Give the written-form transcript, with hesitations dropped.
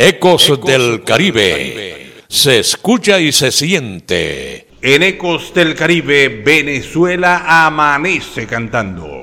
Ecos del Caribe. Se escucha y se siente. En Ecos del Caribe, Venezuela amanece cantando.